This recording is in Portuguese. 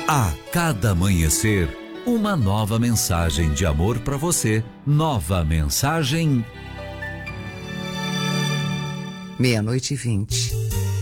A cada amanhecer, uma nova mensagem de amor para você. Nova mensagem. 00:20.